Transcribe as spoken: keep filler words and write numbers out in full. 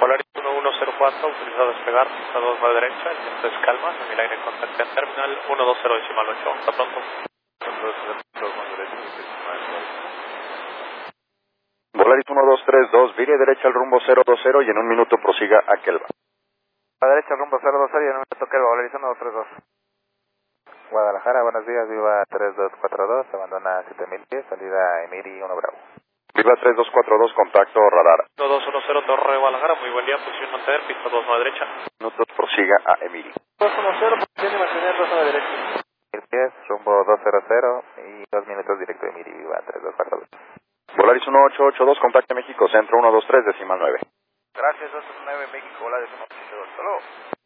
Polaris uno uno cero cuatro, autorizado a despegar, pista dos a la derecha, el viento es calma, en el aire contacta en terminal uno dos cero decimal ocho, hasta pronto. Polaris uno dos tres dos, vire derecha al rumbo cero dos cero y en un minuto prosiga a Kelva. A la derecha rumbo cero dos cero y en un minuto Kelva, Polaris uno dos tres dos. Guadalajara, buenos días, Viva tres dos cuatro dos, abandona siete mil pies, salida Emiri uno Bravo. Viva tres dos cuatro dos, contacto radar. uno dos uno cero, Torre Guadalajara, muy buen día, posición mantener, pista dos a la derecha. Minutos prosiga a Emiri. dos uno cero, posición y mantener dos a la derecha. mil pies, rumbo dos cero cero y dos minutos directo de Emiri, Viva tres dos cuatro dos. Polaris uno ocho ocho dos, contacte México, centro uno dos tres, decimal nueve. Gracias, dos nueve México, Polaris uno ocho ocho dos, hasta luego.